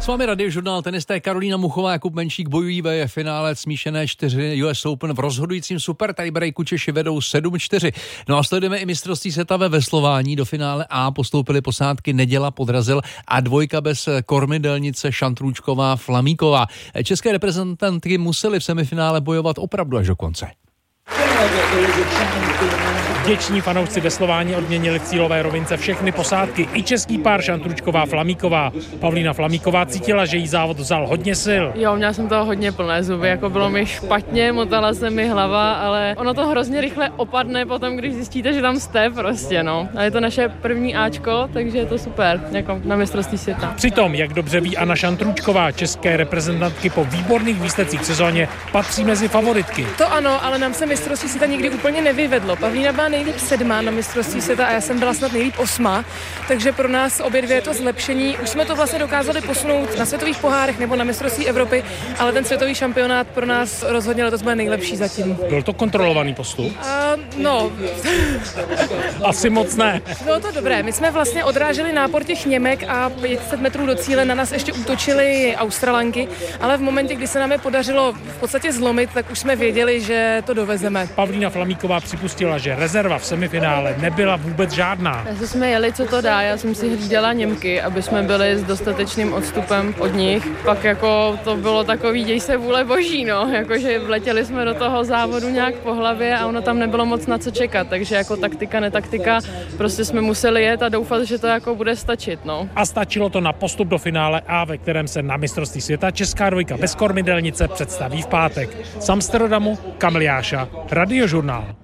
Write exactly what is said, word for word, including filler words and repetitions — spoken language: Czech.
S vámi Radiožurnál. Tenisté Karolína Muchová, Jakub Menšík bojují ve finále smíšené čtyři U S Open v rozhodujícím super tiebreaku. Češi vedou sedm čtyři. No a sledujeme i mistrovství světa ve veslování. Do finále A postoupily posádky Neděla, Podrazil a dvojka bez kormidelnice Šantrůčková, Flamíková. České reprezentantky musely v semifinále bojovat opravdu až do konce. Vděční fanoušci veslování odměnili v cílové rovince všechny posádky, i český pár Šantrůčková, Flamíková. Pavlína Flamíková cítila, že jí závod vzal hodně sil. Jo, měla jsem toho hodně plné zuby, jako bylo mi špatně, motala se mi hlava, ale ono to hrozně rychle opadne potom, když zjistíte, že tam jste prostě, no. A je to naše první Ačko, takže je to super, jako na mistrovství světa. Přitom, jak dobře ví Anna Šantrůčková, české reprezentantky po výborných výsledcích v sezóně patří mezi favoritky. To ano, ale nám se mistrovství světa nikdy úplně nevyvedlo. Pavlína byla nejlíp sedmá na mistrovství světa a já jsem byla snad nejlíp osmá, takže pro nás obě dvě je to zlepšení. Už jsme to vlastně dokázali posunout na světových pohárech nebo na mistrovství Evropy, ale ten světový šampionát pro nás rozhodně letos bude nejlepší zatím. Byl to kontrolovaný postup? A, no. Asi moc ne. Bylo to dobré. My jsme vlastně odráželi nápor těch Němek a pět set metrů do cíle na nás ještě útočili Australanky, ale v momentě, kdy se nám je podařilo v podstatě zlomit, tak už jsme věděli, že to dovezeme. Pavlína Flamíková připustila, že rezerva v semifinále nebyla vůbec žádná. Takže jsme jeli, co to dá, já jsem si hlídala Němky, aby jsme byli s dostatečným odstupem od nich. Pak jako to bylo takový děj se vůle boží, no, jakože vletěli jsme do toho závodu nějak po hlavě a ono tam nebylo moc na co čekat, takže jako taktika, netaktika, prostě jsme museli jet a doufat, že to jako bude stačit, no. A stačilo to na postup do finále A, ve kterém se na mistrovství světa česká dvojka bez kormidelnice představí v pátek. Z Amsterdamu Kamil Jáša, Radiožurnál.